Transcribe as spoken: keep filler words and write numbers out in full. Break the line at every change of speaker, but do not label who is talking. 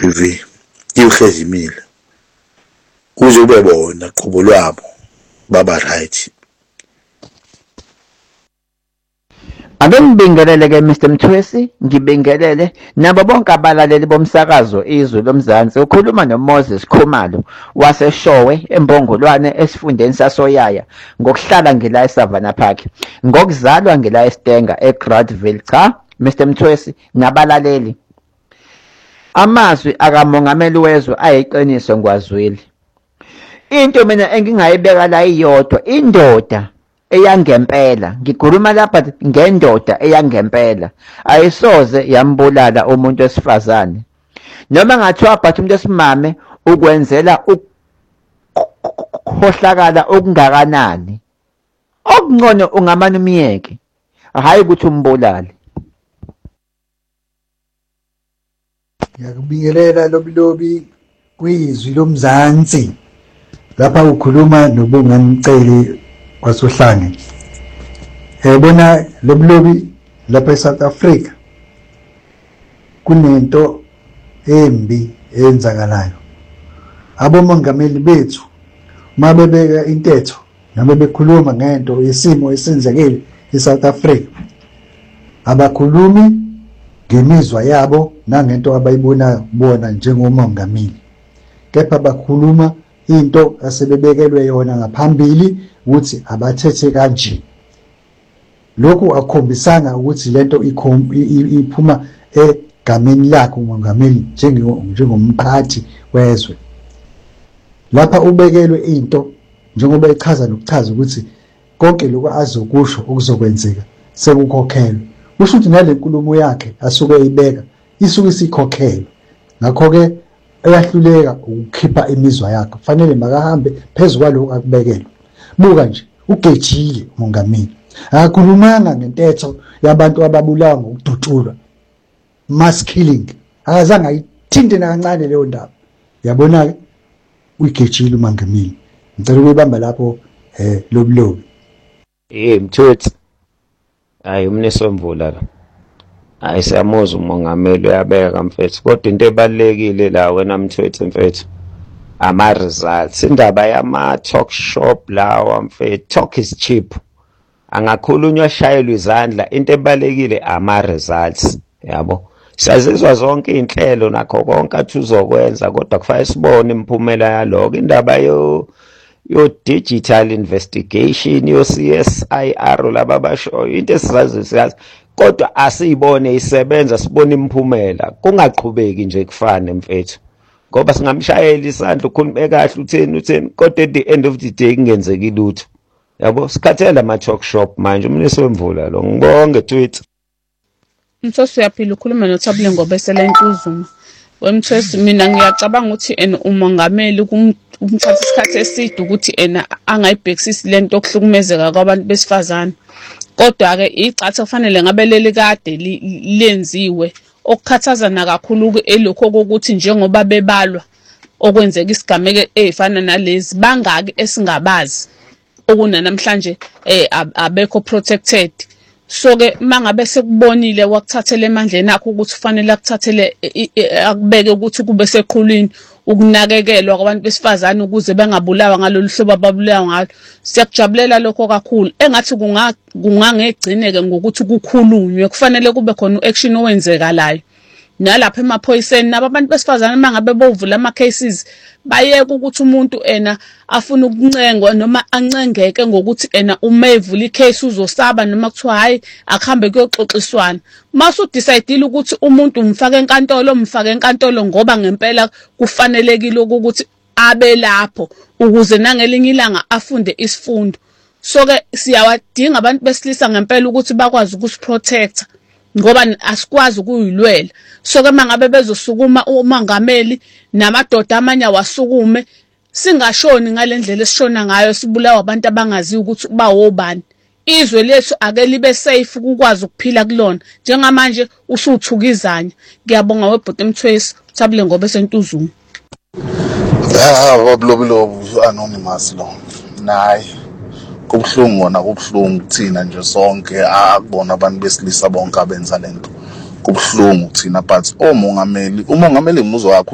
P V iwuhlezimile kuze ube bona qobo lwabo baba right.
Ake ngibingelele ke Mister Mthwesi, ngibingelele nabo bonke abalaleli bomsakazo izwe lomzansi. Ukhuluma noMoses Khumalo waseshowe eMbongolwane esifundeni saSoyaya, ngokuhlala ngila eSavannah Park, ngokuzalwa ngila eStenga eGradville. Cha Mister Mthwesi nabalaleli, amazwi akamongameli wezwe ayiqiniso ngwazwile. Into mina engingayibeka la iyodwa, indoda eyangempela, ngikhuluma lapha ngendoda eyangempela, ayisoze yambulala umuntu wesifazane. Noma ngathiwa but umuntu wesimame ukwenzela ukukhohlakala okungakanani, okungcono ungamane umyeke, hayi ukuthi umbulale.
Ngiyakubingelela lobilobi kwizwi lomzansi. Lapha ukhuluma noBunganiceli kwaSohlange. Yabona lobilobi lapha eSouth Africa kunento embi eyenzakalayo. Abomongameli bethu mabebeka intetho noma bekhuluma ngento yesimo esenzekile eSouth Africa, abakhulumi ngemizwa yabo nangento abayibona bona njengomongameli, kepha bakhuluma into asebebekelwe yona ngaphambili ukuthi abathethe kanje. Lokhu akukhombisanga ukuthi lento iphuma egameni lakhe umongameli njengomphathi wezwe. Lapha ubekelwe into njengoba echaza nokuchaza ukuthi konke lokho azokusho okuzokwenzeka sekukhokhelwe. Kusho ukuthi nale nkulumo yakhe asuke eyibeka isuke isikhokhelwe. Ngakho-ke eyahluleka ukukhipha imizwa yakhe, kufanele makahambe phezu kwalokho akubekelwe. Buka nje ugejile umongameli, akakhulumanga ngentetho yabantu ababulawa ngokudutshulwa, mass killing, akazange ayithinte nakancane leyo ndaba. Yabona-ke uyigejile umongameli. Ngicela ukuyibamba lapho eh lobilobi.
Eh Mthwethi, hayi umnesomvula la, hayi siyamuzwa umongameli uyabeka mfethu, kodwa into ebalekile la wena Mthwethi mfethu ama results. Indaba yama talk shop lawa mfethu, talk is cheap, angakhulunywa shayelwa izandla. Into ebalekile ama results, yabo. Siyazizwa zonke inhlelo nakho konke athi uzokwenza, kodwa kufanele sibone imiphumela yaloko. Indaba yo yo digital investigation, yo C S I R laba basho into esizazi siyazi, kodwa asiyibone isebenza, sibone imiphumela, kungaqhubeki nje kufane mfethu. Ngoba singamshayela isandla ukhulume kahle utheni utheni, kodwa at the end of the day kungenzeki lutho. Yabo, sikhathela ama talk shop manje. Umnesomvula lo, ngibonge Twitter.
Mthwesi uyaphila, ukhuluma noThabile Ngobesela eNtuzuma. Wemthwesi, mina ngiyacabanga ukuthi ena umongameli umthatha isikhathi eside ukuthi ena angayibhekisisi lento okuhlukumezeka kwabantu besifazane. Kodwa ke icatha kufanele ngabe leli kade lenziwe. Okukhathazana kakhulu elokho kokuthi njengoba bebalwa okwenzeka isigameke ezifana nalezi, bangaki esingabazi okunanamhlanje eh abekho protected. So ke mangabe sekubonile wakuthathele emandleni akho ukuthi kufanele akuthathele akubeke ukuthi kube seqhulwini ukunakekelwa kwabantu besifazane ukuze bengabulawa ngalolu hlobo ababulawa ngalo. Siyakujabulela lokho kakhulu. Engathi kunga kungangegcineke ngokuthi kukhulunywe, kufanele kube khona uaction owenzekalayo. Nalapha emaphoyiseni nabantu besifazane mangabe bovula ama cases bayeke ukuthi umuntu ena afuna ukuncengwa noma ancengeke ngokuthi ena uma evula icase uzosaba noma kuthiwa hayi akuhambe kuyoxoxiswana. Mase udecide ukuthi umuntu umfaka enkantolo, umfaka enkantolo ngoba ngempela kufanelekile ukuthi abe lapho ukuze nangelinye ilanga afunde isifundo. So ke siyawadinga abantu besilisa ngempela ukuthi bakwazi ukusiprotecta ngoba asikwazi ukuyilwela. So ke mangabe bezosukuma umongameli namadoda amanye awasukume, singashoni ngalendlela esishona ngayo sibulawa abantu abangazi ukuthi bawobani. Izwe lethu ake libe safe ukwazi ukuphila kulona. Njengamanje usuthukizanya. Ngiyabonga webhuti Mthwesi, Thabile Ngobesela eNtuzuma.
Ah, wablobilobu anonymous lo. Nayi. Kubhlungu wona kubhlungu thina nje sonke akubona abantu besilisa bonke abenza lento. Kubhlungu thina but omongameli umongameli ngimuzwa